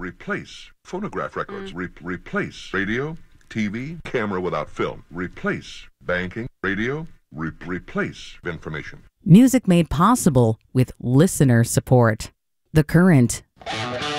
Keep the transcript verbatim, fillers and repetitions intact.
replace phonograph records, mm. re- replace radio, T V, camera without film, replace banking, radio, re- replace information. Music made possible with listener support. The Current.